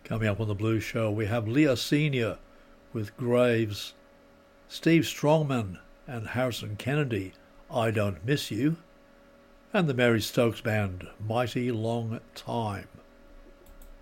Coming up on the Blues Show, we have Leah Senior with Graves, Steve Strongman and Harrison Kennedy, I Don't Miss You, and the Mary Stokes Band, Mighty Long Time.